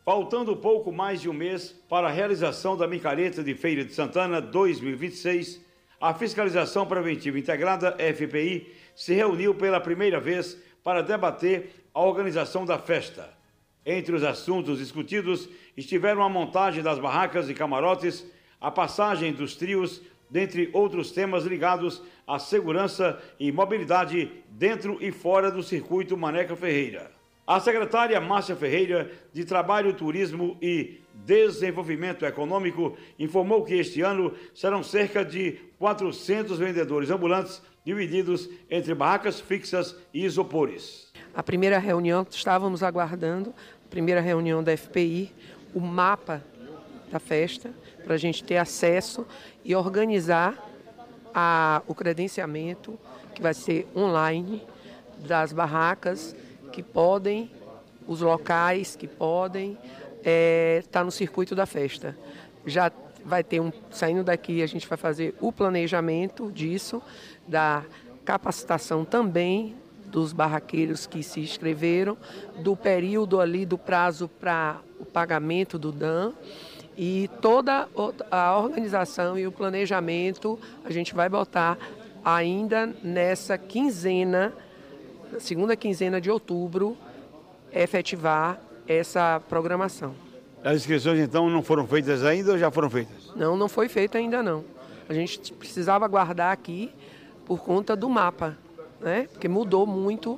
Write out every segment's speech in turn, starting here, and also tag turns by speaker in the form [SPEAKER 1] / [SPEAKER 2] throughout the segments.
[SPEAKER 1] Faltando pouco mais de um mês para a realização da Micareta de Feira de Santana 2026, a Fiscalização Preventiva Integrada, FPI, se reuniu pela primeira vez para debater a organização da festa. Entre os assuntos discutidos estiveram a montagem das barracas e camarotes, a passagem dos trios, dentre outros temas ligados à segurança e mobilidade dentro e fora do circuito Maneca Ferreira. A secretária Márcia Ferreira, de Trabalho, Turismo e Desenvolvimento Econômico, informou que este ano serão cerca de 400 vendedores ambulantes divididos entre barracas fixas e isopores.
[SPEAKER 2] A primeira reunião, estávamos aguardando, a primeira reunião da FPI, o mapa da festa, para a gente ter acesso e organizar o credenciamento, que vai ser online, das barracas que podem, os locais que podem estar no circuito da festa. Já vai ter saindo daqui, a gente vai fazer o planejamento disso, da capacitação também dos barraqueiros que se inscreveram, do período ali, do prazo para o pagamento do DAN, e toda a organização e o planejamento a gente vai botar ainda nessa quinzena, segunda quinzena de outubro, efetivar essa programação.
[SPEAKER 1] As inscrições, então, não foram feitas ainda ou já foram feitas?
[SPEAKER 2] Não foi feita ainda não. A gente precisava aguardar aqui por conta do mapa, né? Porque mudou muito,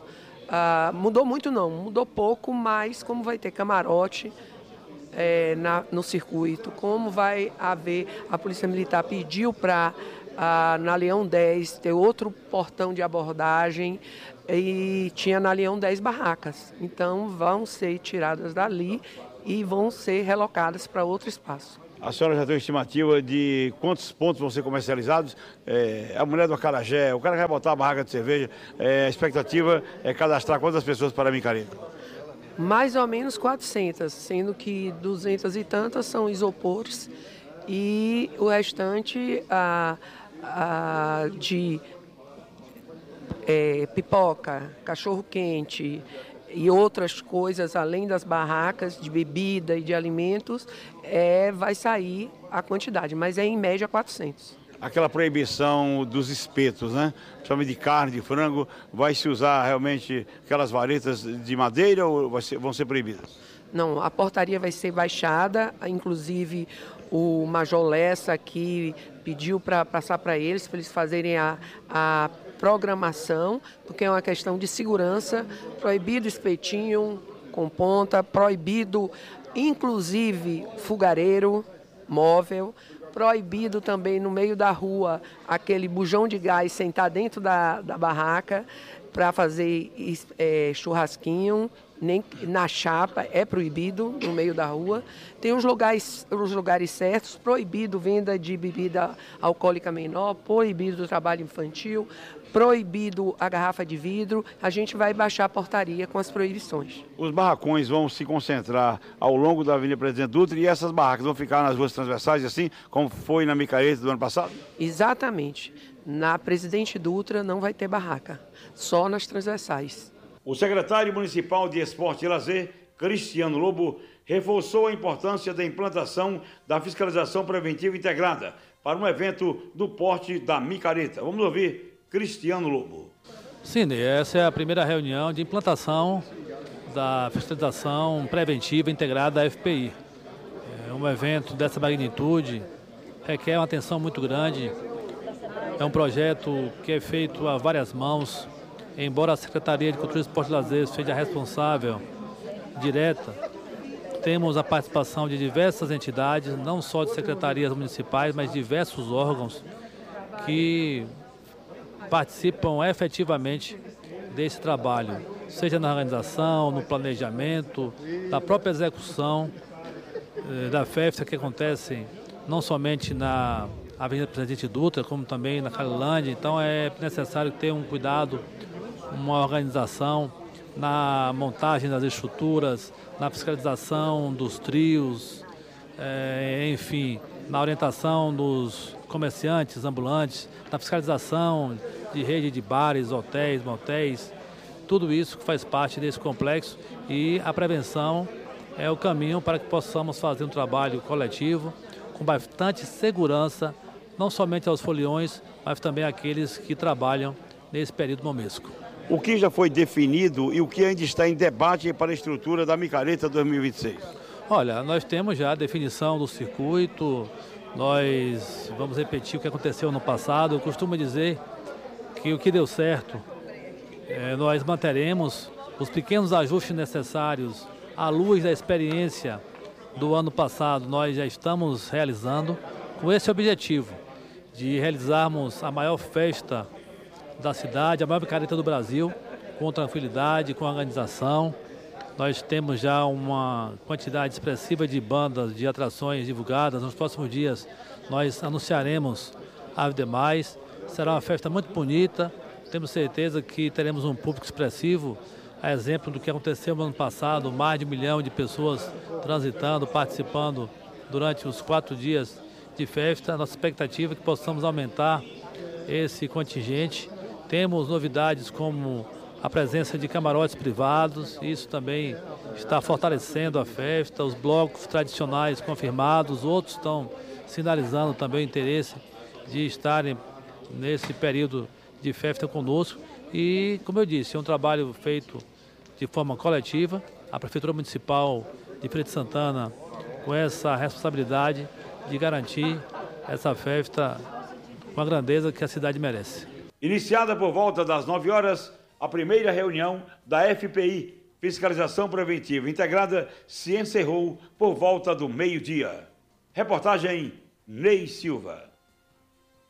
[SPEAKER 2] mudou pouco, mas como vai ter camarote no circuito, como vai haver, a Polícia Militar pediu para na Leão 10 ter outro portão de abordagem, e tinha na Leão 10 barracas. Então vão ser tiradas dali e vão ser relocadas para outro espaço.
[SPEAKER 1] A senhora já tem uma estimativa de quantos pontos vão ser comercializados? A mulher do acarajé, o cara que vai botar a barraca de cerveja, a expectativa é cadastrar quantas pessoas para a Micareta?
[SPEAKER 2] Mais ou menos 400, sendo que 200 e tantas são isopores e o restante de pipoca, cachorro-quente e outras coisas, além das barracas de bebida e de alimentos, vai sair a quantidade, mas é em média 400.
[SPEAKER 1] Aquela proibição dos espetos, né? Principalmente de carne, de frango, vai se usar realmente aquelas varetas de madeira ou vão ser proibidas?
[SPEAKER 2] Não, a portaria vai ser baixada, inclusive o Major Lessa aqui pediu para passar para eles fazerem a programação, porque é uma questão de segurança, proibido espetinho com ponta, proibido inclusive fogareiro móvel, proibido também no meio da rua aquele bujão de gás sentar dentro da barraca para fazer churrasquinho, nem na chapa, é proibido no meio da rua. Tem os lugares certos, proibido venda de bebida alcoólica menor, proibido o trabalho infantil, proibido a garrafa de vidro. A gente vai baixar a portaria com as proibições.
[SPEAKER 1] Os barracões vão se concentrar ao longo da Avenida Presidente Dutra e essas barracas vão ficar nas ruas transversais, assim como foi na Micareta do ano passado?
[SPEAKER 2] Exatamente. Na Presidente Dutra não vai ter barraca, só nas transversais.
[SPEAKER 1] O secretário municipal de Esporte e Lazer, Cristiano Lobo, reforçou a importância da implantação da fiscalização preventiva integrada para um evento do porte da Micareta. Vamos ouvir Cristiano Lobo.
[SPEAKER 3] Sim, essa é a primeira reunião de implantação da fiscalização preventiva integrada da FPI. Um evento dessa magnitude requer uma atenção muito grande. É um projeto que é feito a várias mãos. Embora a Secretaria de Cultura, Esporte e Lazer seja responsável direta, temos a participação de diversas entidades, não só de secretarias municipais, mas diversos órgãos que participam efetivamente desse trabalho, seja na organização, no planejamento, da própria execução da festa que acontece não somente na Avenida Presidente Dutra, como também na Calilândia. Então é necessário ter um cuidado, uma organização na montagem das estruturas, na fiscalização dos trios, enfim, na orientação dos comerciantes ambulantes, na fiscalização de rede de bares, hotéis, motéis, tudo isso que faz parte desse complexo, e a prevenção é o caminho para que possamos fazer um trabalho coletivo com bastante segurança, não somente aos foliões, mas também àqueles que trabalham nesse período momesco.
[SPEAKER 1] O que já foi definido e o que ainda está em debate para a estrutura da micareta 2026?
[SPEAKER 3] Olha, nós temos já a definição do circuito, nós vamos repetir o que aconteceu no passado. Eu costumo dizer que o que deu certo, nós manteremos os pequenos ajustes necessários à luz da experiência do ano passado. Nós já estamos realizando com esse objetivo de realizarmos a maior festa da cidade, a maior micareta do Brasil, com tranquilidade, com organização. Nós temos já uma quantidade expressiva de bandas, de atrações divulgadas. Nos próximos dias nós anunciaremos as demais. Será uma festa muito bonita. Temos certeza que teremos um público expressivo, a exemplo do que aconteceu no ano passado, mais de 1 milhão de pessoas transitando, participando durante os 4 dias de festa. Nossa expectativa é que possamos aumentar esse contingente. Temos novidades como a presença de camarotes privados, isso também está fortalecendo a festa, os blocos tradicionais confirmados, outros estão sinalizando também o interesse de estarem nesse período de festa conosco. E, como eu disse, é um trabalho feito de forma coletiva, a Prefeitura Municipal de Feira de Santana com essa responsabilidade de garantir essa festa com a grandeza que a cidade merece.
[SPEAKER 1] Iniciada por volta das 9 horas, a primeira reunião da FPI, Fiscalização Preventiva Integrada, se encerrou por volta do meio-dia. Reportagem Ney Silva.